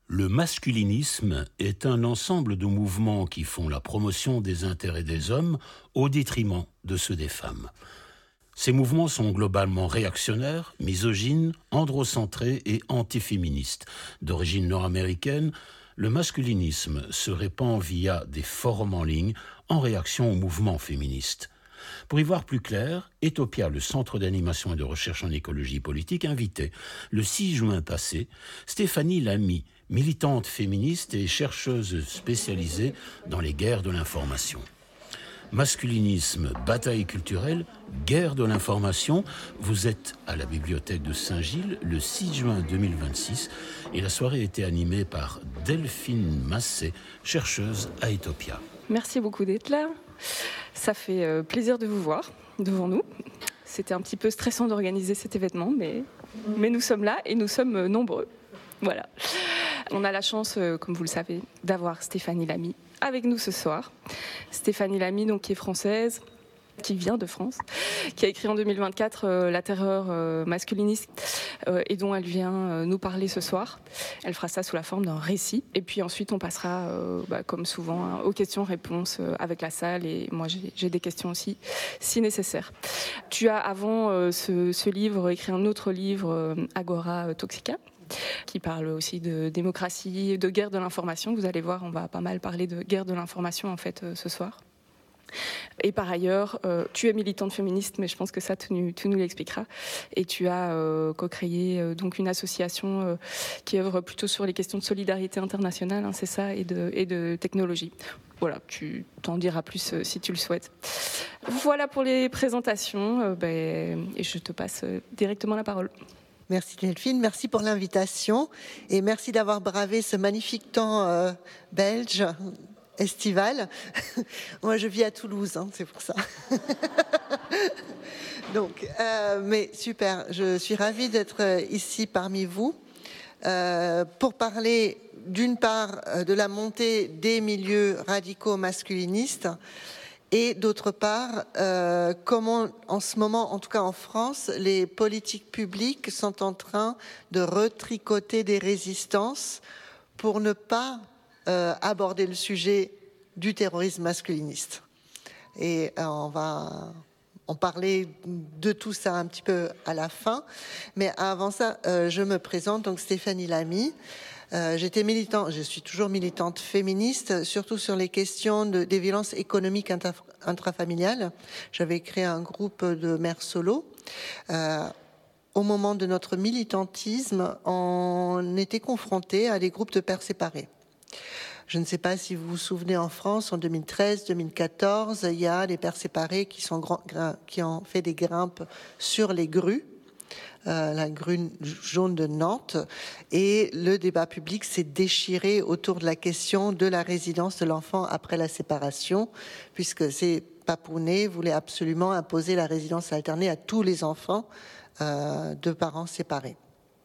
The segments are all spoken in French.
Le masculinisme est un ensemble de mouvements qui font la promotion des intérêts des hommes au détriment de ceux des femmes. Ces mouvements sont globalement réactionnaires, misogynes, androcentrés et antiféministes. D'origine nord-américaine, le masculinisme se répand via des forums en ligne en réaction au mouvement féministe. Pour y voir plus clair, Etopia, le centre d'animation et de recherche en écologie politique, invitait, le 6 juin passé, Stéphanie Lamy, militante féministe et chercheuse spécialisée dans les guerres de l'information. Masculinisme, bataille culturelle, guerre de l'information. Vous êtes à la bibliothèque de Saint-Gilles le 6 juin 2026 et la soirée a été animée par Delphine Massé, chercheuse à Etopia. Merci beaucoup d'être là. Ça fait plaisir de vous voir devant nous. C'était un petit peu stressant d'organiser cet événement, mais nous sommes là et nous sommes nombreux. Voilà. On a la chance, comme vous le savez, d'avoir Stéphanie Lamy avec nous ce soir. Stéphanie Lamy, donc, qui est française, qui vient de France, qui a écrit en 2024 La terreur masculiniste et dont elle vient nous parler ce soir. Elle fera ça sous la forme d'un récit. Et puis ensuite, on passera, comme souvent, aux questions-réponses avec la salle. Et moi, j'ai des questions aussi, si nécessaire. Tu as, avant ce livre, écrit un autre livre, Agora Toxica, qui parle aussi de démocratie, de guerre de l'information. Vous allez voir, on va pas mal parler de guerre de l'information, en fait, ce soir. Et par ailleurs, tu es militante féministe, mais je pense que ça, tu nous l'expliqueras. Et tu as co-créé donc une association qui œuvre plutôt sur les questions de solidarité internationale, hein, c'est ça, et de technologie. Voilà, tu t'en diras plus si tu le souhaites. Voilà pour les présentations, et je te passe directement la parole. Merci Delphine, merci pour l'invitation et merci d'avoir bravé ce magnifique temps belge estival. Moi je vis à Toulouse, hein, c'est pour ça. Donc, mais super, je suis ravie d'être ici parmi vous pour parler d'une part de la montée des milieux radicaux masculinistes et d'autre part, comment en ce moment, en tout cas en France, les politiques publiques sont en train de retricoter des résistances pour ne pas aborder le sujet du terrorisme masculiniste. Et on va en parler de tout ça un petit peu à la fin. Mais avant ça, je me présente, donc Stéphanie Lamy. Je suis toujours militante féministe, surtout sur les questions des violences économiques intrafamiliales. J'avais créé un groupe de mères solo. Au moment de notre militantisme, on était confrontés à des groupes de pères séparés. Je ne sais pas si vous vous souvenez, en France, en 2013-2014, il y a des pères séparés qui ont fait des grimpes sur les grues. La grue jaune de Nantes, et le débat public s'est déchiré autour de la question de la résidence de l'enfant après la séparation, puisque ces Papounais voulaient absolument imposer la résidence alternée à tous les enfants de parents séparés.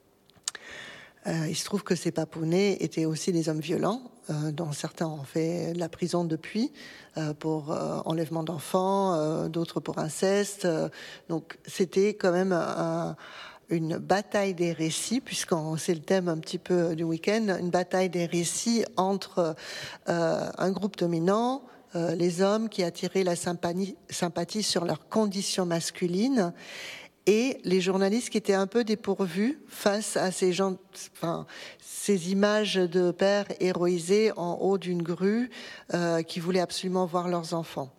Il se trouve que ces Papounais étaient aussi des hommes violents, dont certains ont fait de la prison depuis pour enlèvement d'enfants, d'autres pour inceste. Donc c'était quand même une bataille des récits, c'est le thème un petit peu du week-end, une bataille des récits entre un groupe dominant, les hommes qui attiraient la sympathie sur leurs conditions masculines, et les journalistes qui étaient un peu dépourvus face à ces gens, ces images de pères héroïsés en haut d'une grue qui voulaient absolument voir leurs enfants.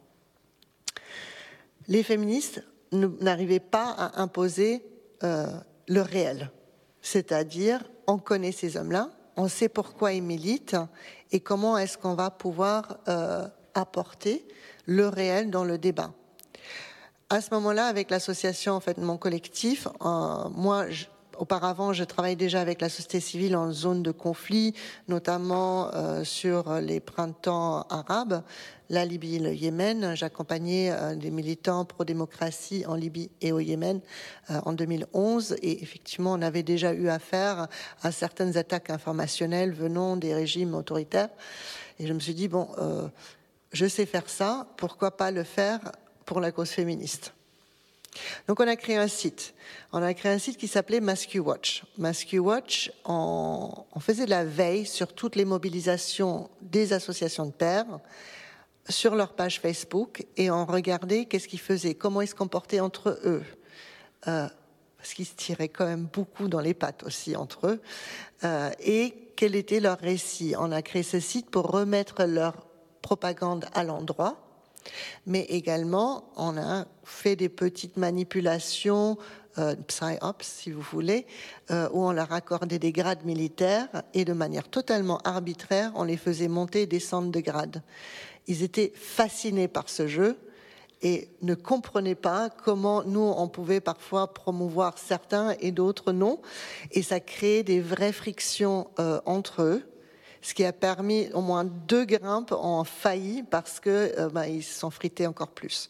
Les féministes n'arrivaient pas à imposer le réel, c'est-à-dire on connaît ces hommes-là, on sait pourquoi ils militent et comment est-ce qu'on va pouvoir apporter le réel dans le débat. À ce moment-là, avec l'association, en fait, mon collectif, auparavant, je travaillais déjà avec la société civile en zone de conflit, notamment sur les printemps arabes, la Libye et le Yémen. J'accompagnais des militants pro-démocratie en Libye et au Yémen en 2011. Et effectivement, on avait déjà eu affaire à certaines attaques informationnelles venant des régimes autoritaires. Et je me suis dit, je sais faire ça, pourquoi pas le faire pour la cause féministe. Donc on a créé un site. On a créé un site qui s'appelait MascuWatch. MascuWatch, on faisait de la veille sur toutes les mobilisations des associations de pères sur leur page Facebook et on regardait qu'est-ce qu'ils faisaient, comment ils se comportaient entre eux. Parce qu'ils se tiraient quand même beaucoup dans les pattes aussi entre eux. Et quel était leur récit. On a créé ce site pour remettre leur propagande à l'endroit. Mais également, on a fait des petites manipulations, psy-ops si vous voulez, où on leur accordait des grades militaires et de manière totalement arbitraire, on les faisait monter et descendre de grade. Ils étaient fascinés par ce jeu et ne comprenaient pas comment nous, on pouvait parfois promouvoir certains et d'autres non. Et ça créait des vraies frictions entre eux. Ce qui a permis, au moins 2 grimpes ont failli parce que ils se sont frités encore plus.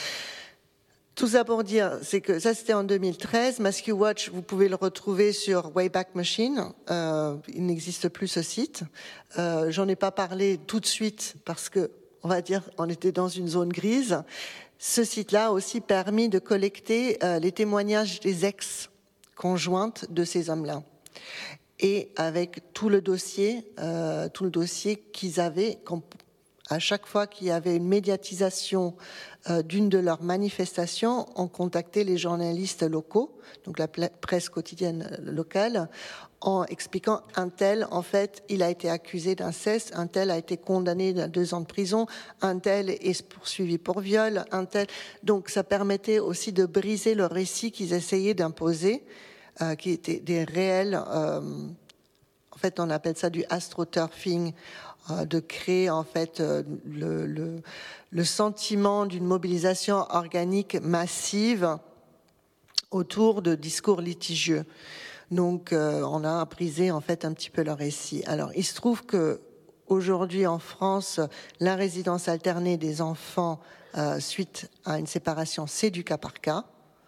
Tout ça pour dire, c'est que ça c'était en 2013. MascuWatch, vous pouvez le retrouver sur Wayback Machine. Il n'existe plus ce site. J'en ai pas parlé tout de suite parce que, on va dire, on était dans une zone grise. Ce site-là a aussi permis de collecter les témoignages des ex-conjointes de ces hommes-là. Et avec tout le dossier qu'ils avaient, à chaque fois qu'il y avait une médiatisation d'une de leurs manifestations, on contactait les journalistes locaux, donc la presse quotidienne locale, en expliquant un tel, en fait, il a été accusé d'inceste, un tel a été condamné à 2 ans de prison, un tel est poursuivi pour viol, un tel. Donc ça permettait aussi de briser le récit qu'ils essayaient d'imposer. Qui étaient des réels, en fait on appelle ça du astroturfing, de créer en fait le sentiment d'une mobilisation organique massive autour de discours litigieux. Donc on a brisé en fait un petit peu leur récit. Alors il se trouve que aujourd'hui en France, la résidence alternée des enfants suite à une séparation, c'est du cas par cas.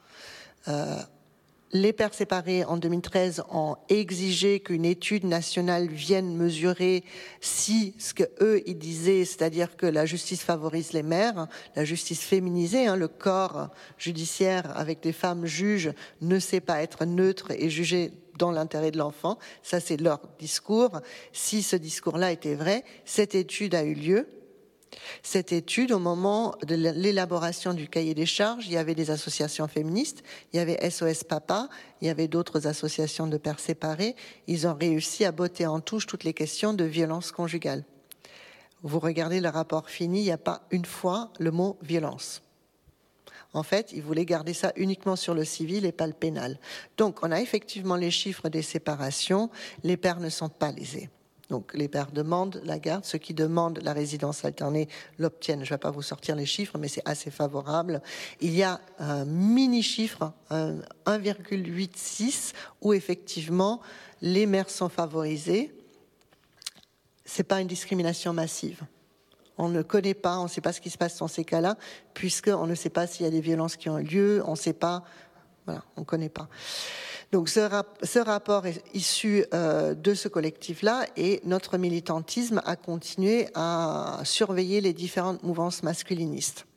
Les pères séparés, en 2013, ont exigé qu'une étude nationale vienne mesurer si ce qu'eux, ils disaient, c'est-à-dire que la justice favorise les mères, la justice féminisée, le corps judiciaire avec des femmes juges ne sait pas être neutre et juger dans l'intérêt de l'enfant. Ça, c'est leur discours. Si ce discours-là était vrai, cette étude a eu lieu. Cette étude, au moment de l'élaboration du cahier des charges, il y avait des associations féministes, il y avait SOS Papa, il y avait d'autres associations de pères séparés. Ils ont réussi à botter en touche toutes les questions de violence conjugale. Vous regardez le rapport fini, il n'y a pas une fois le mot violence. En fait, ils voulaient garder ça uniquement sur le civil et pas le pénal. Donc, on a effectivement les chiffres des séparations, les pères ne sont pas lésés. Donc les pères demandent la garde, ceux qui demandent la résidence alternée l'obtiennent. Je ne vais pas vous sortir les chiffres, mais c'est assez favorable. Il y a un mini-chiffre, 1,86, où effectivement les mères sont favorisées. Ce n'est pas une discrimination massive. On ne connaît pas, on ne sait pas ce qui se passe dans ces cas-là, puisqu'on ne sait pas s'il y a des violences qui ont lieu, on ne sait pas, voilà, on ne connaît pas. Donc ce rapport est issu de ce collectif-là et notre militantisme a continué à surveiller les différentes mouvances masculinistes.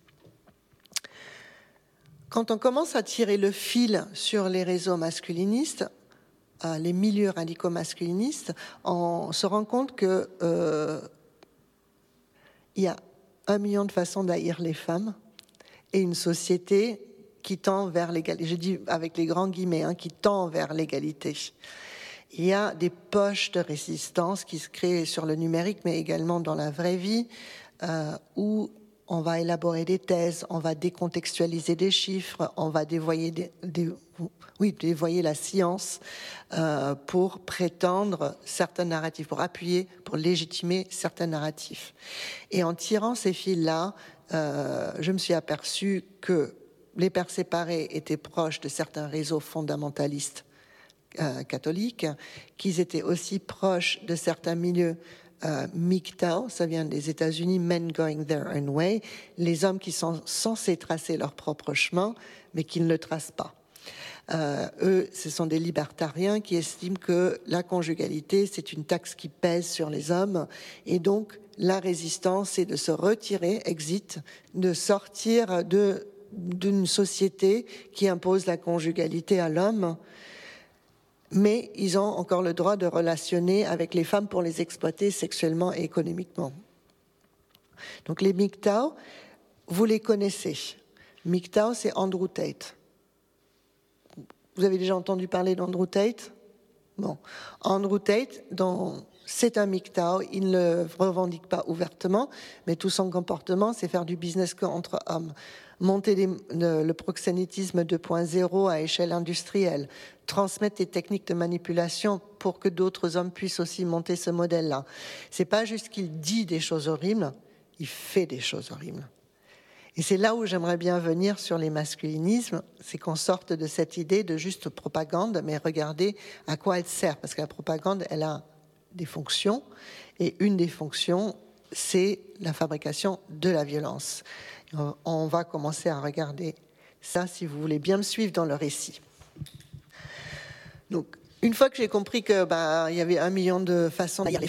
Quand on commence à tirer le fil sur les réseaux masculinistes, les milieux radicaux masculinistes, on se rend compte que il y a 1 million de façons d'haïr les femmes et une société qui tend vers l'égalité, je dis avec les grands guillemets, qui tend vers l'égalité. Il y a des poches de résistance qui se créent sur le numérique, mais également dans la vraie vie, où on va élaborer des thèses, on va décontextualiser des chiffres, on va dévoyer dévoyer la science pour prétendre certains narratifs, pour appuyer, pour légitimer certains narratifs. Et en tirant ces fils-là, je me suis aperçue que les pères séparés étaient proches de certains réseaux fondamentalistes catholiques, qu'ils étaient aussi proches de certains milieux MGTOW, ça vient des États-Unis, Men Going Their Own Way, les hommes qui sont censés tracer leur propre chemin, mais qui ne le tracent pas. Eux, ce sont des libertariens qui estiment que la conjugalité, c'est une taxe qui pèse sur les hommes, et donc la résistance, c'est de se retirer, exit, de sortir de d'une société qui impose la conjugalité à l'homme, mais ils ont encore le droit de relationner avec les femmes pour les exploiter sexuellement et économiquement. Donc les MGTOW, vous les connaissez. MGTOW, c'est Andrew Tate. Vous avez déjà entendu parler d'Andrew Tate ? Bon, Andrew Tate, c'est un MGTOW, il ne le revendique pas ouvertement, mais tout son comportement, c'est faire du business qu'entre hommes. Monter le proxénétisme 2.0 à échelle industrielle, transmettre des techniques de manipulation pour que d'autres hommes puissent aussi monter ce modèle-là. C'est pas juste qu'il dit des choses horribles, il fait des choses horribles. Et c'est là où j'aimerais bien venir sur les masculinismes, c'est qu'on sorte de cette idée de juste propagande, mais regardez à quoi elle sert, parce que la propagande, elle a des fonctions, et une des fonctions, c'est la fabrication de la violence. On va commencer à regarder ça, si vous voulez bien me suivre dans le récit. Donc, une fois que j'ai compris que il y avait 1 million de façons d'agir les